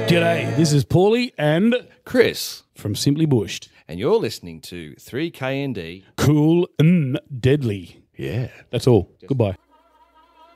G'day, this is Paulie and Chris, from Simply Bushed. and you're listening to 3KND. Cool and deadly. Yeah. That's all. Goodbye.